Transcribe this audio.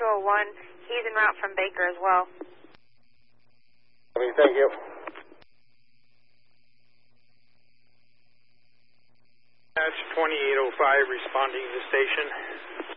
201. He's en route from Baker as well. Thank you. That's 2805 responding to the station.